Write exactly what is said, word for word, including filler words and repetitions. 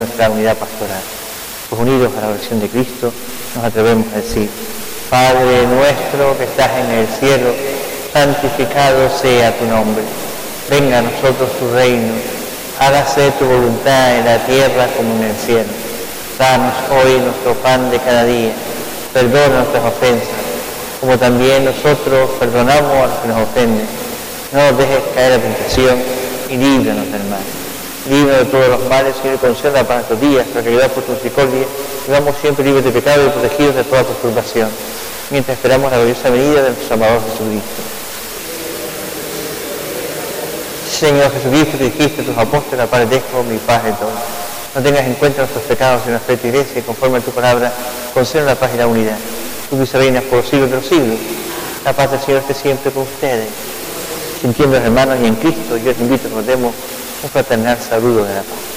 nuestra unidad pastoral. Pues unidos a la oración de Cristo, nos atrevemos a decir: Padre nuestro que estás en el cielo, santificado sea tu nombre. Venga a nosotros tu reino, hágase tu voluntad en la tierra como en el cielo. Danos hoy nuestro pan de cada día, perdona nuestras ofensas, como también nosotros perdonamos a los que nos ofenden. No nos dejes caer en tentación y líbranos del mal. Líbranos de todos los males, Señor, y conceda para estos días, para que ayudad por tu misericordia, y vamos siempre libres de pecado y protegidos de toda perturbación, mientras esperamos la gloriosa venida de nuestro Salvador Jesucristo. Señor Jesucristo, que dijiste a tus apóstoles: la paz les dejo, mi paz les doy. No tengas en cuenta nuestros pecados en nuestra iglesia, y conforme a tu palabra, concede la paz y la unidad. Tú que reinas por los siglos de los siglos, la paz del Señor esté siempre con ustedes. Sintiendo, hermanos, y en Cristo, yo te invito a que nos demos un fraternal saludo de la paz.